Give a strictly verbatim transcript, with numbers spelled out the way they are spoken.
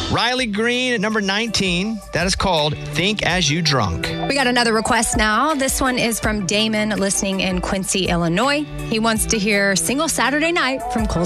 Riley Green at number nineteen. That is called Think As You Drunk. We got another request now. This one is from Damon, listening in Quincy, Illinois. He wants to hear Single Saturday Night from Cole